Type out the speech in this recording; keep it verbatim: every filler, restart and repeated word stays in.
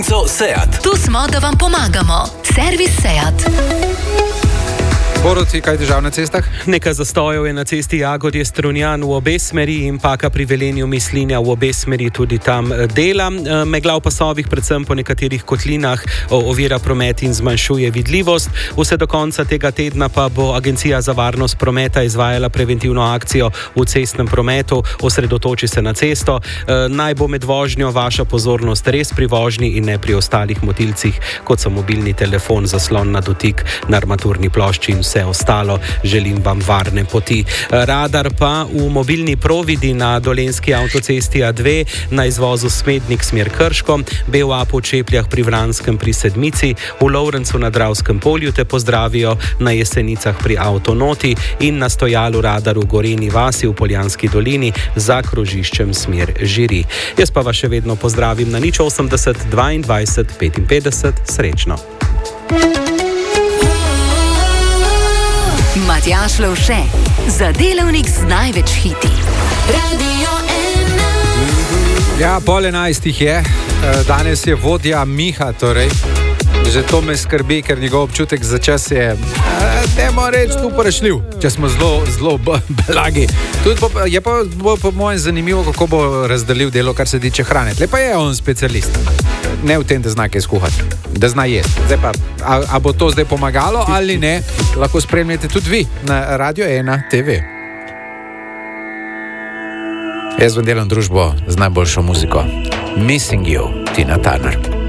Seat. Tu smo, da vam pomagamo. Servis Seat. Borut, kaj težav na cestah? Nekaj zastojev je na cesti Jagodje-Strunjan v obe smeri in Paka pri Velenju Mislinja v obe smeri tudi tam dela. Megla v pasovih, predvsem po nekaterih kotlinah, ovira promet in zmanjšuje vidljivost. Vse do konca tega tedna pa bo Agencija za varnost prometa izvajala preventivno akcijo v cestnem prometu. Osredotoči se na cesto. Naj bo med vožnjo vaša pozornost res pri vožnji in ne pri ostalih motilcih, kot so mobilni telefon, zaslon na dotik, na armaturni plošči in vse ostalo. Želim vam varne poti. Radar pa v mobilni providi na dolenski avtocesti A dve na izvozu Smednik smer Krško, B V A po Čepljah pri Vranskem pri Sedmici, v Lovrencu na Dravskem polju te pozdravijo, na Jesenicah pri Avtonoti in na stojalu radar v Goreni vasi v Poljanski dolini za krožiščem smer Žiri. Jaz pa vas še vedno pozdravim na nič osemdeset dvaindvajset petinpetdeset. Srečno. Matjaž Lovše, za delavnik z največ hiti. Radio ena. Ja, pol enajstih je. Danes je vodja Miha, torej. Že to me skrbi, ker njegov občutek za čas je, dajmo reči, vprašljiv, če smo zelo, zelo blagi. Tudi po, je pa bo po mojem zanimivo, kako bo razdelil delo, kar se tiče hrane. Lepa je on specialist. Ne v tem, da zna kaj skuhati, da zna jesti. Zdaj pa, a, a bo to zdaj pomagalo ali ne, lahko spremljate tudi vi na Radio ena T V. Jaz vam delam družbo z najboljšo muziko. Missing You, Tina Turner.